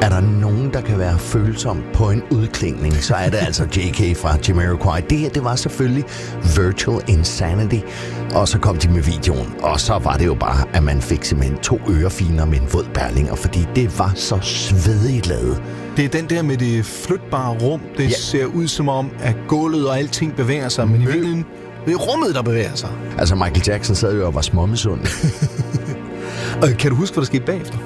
Er der nogen, der kan være følsom på en udklingning, så er det altså JK fra Jamiroquai. Det her, det var selvfølgelig Virtual Insanity. Og så kom de med videoen, og så var det jo bare, at man fik simpelthen 2 ørefiner med en våd perlinger, fordi det var så svedigt lavet. Det er den der med det flytbare rum. Det ser ud som om, at gulvet og alting bevæger sig, men i virkeligheden det er rummet, der bevæger sig. Altså, Michael Jackson sad jo og var småmisund. Og kan du huske, hvad der skete bagefter?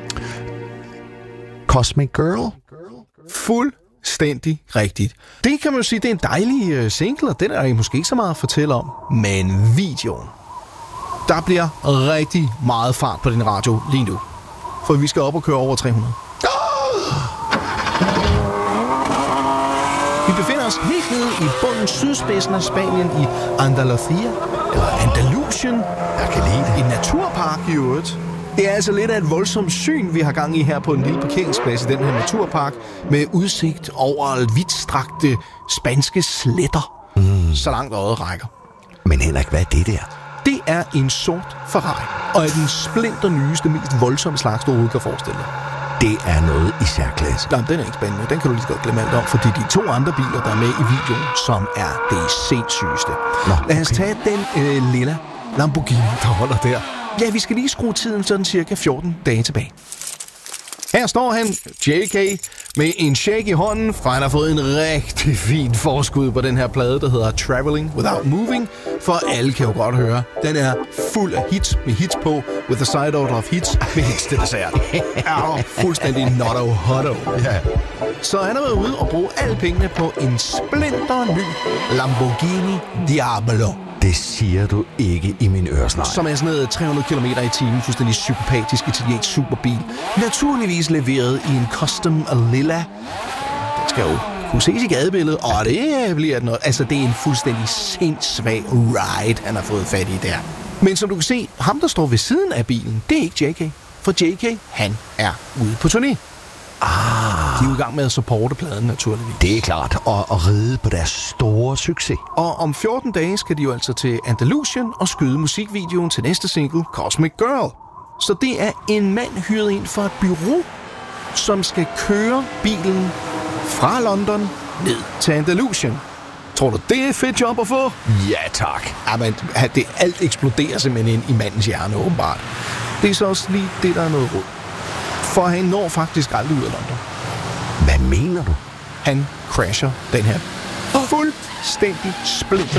Cosmic Girl? Fuldstændig rigtigt. Det kan man jo sige, det er en dejlig single, og den er der måske ikke så meget at fortælle om. Men videoen. Der bliver rigtig meget fart på din radio lige nu. For vi skal op og køre over 300. Vi befinder os helt nede i bunden sydspidsen af Spanien i Andalusia, eller Andalusien. Jeg kan lide det. En naturpark i øvrigt. Det er altså lidt af et voldsomt syn, vi har gang i her på en lille parkeringsplads i den her naturpark, med udsigt over vidtstrakte spanske sletter, så langt øjet rækker. Men Henrik, hvad er det der? Det er en sort Ferrari, og er den splinter nyeste, mest voldsomme slags, du overhovedet kan forestille dig. Det er noget i særklasse. Nej, den er ikke spændende. Den kan du lige så godt glemme alt om, fordi de 2 andre biler, der er med i videoen, som er det sindssygeste. Lad os tage den lilla Lamborghini, der holder der. Ja, vi skal lige skrue tiden sådan cirka 14 dage tilbage. Her står han, JK, med en shake i hånden, for han har fået en rigtig fin forskud på den her plade, der hedder Traveling Without Moving. For alle kan jo godt høre, den er fuld af hits med hits på, with a side order of hits med hits til dessert. Er fuldstændig notto hotto. Ja. Så han har været ude og bruge alle pengene på en splinter ny Lamborghini Diablo. Det siger du ikke i min øresnegl. Som er sådan noget 300 km i timen, fuldstændig psykopatisk italiensk superbil. Naturligvis leveret i en custom lilla. Den skal jo kunne ses i gadebilledet, og det bliver noget. Altså, det er en fuldstændig sindssyg ride, han har fået fat i der. Men som du kan se, ham der står ved siden af bilen, det er ikke JK. For JK, han er ude på turné. De er jo i gang med at supporte pladen, naturligvis. Det er klart, og ride på deres store succes. Og om 14 dage skal de jo altså til Andalusien og skyde musikvideoen til næste single, Cosmic Girl. Så det er en mand hyret ind for et bureau, som skal køre bilen fra London ned til Andalusien. Tror du, det er et fedt job at få? Ja, tak. Jamen, alt eksploderer simpelthen ind i mandens hjerne, åbenbart. Det er så også lige det, der er noget råd. For han når faktisk aldrig ud af London. Hvad mener du? Han crasher den her fuldstændig splinter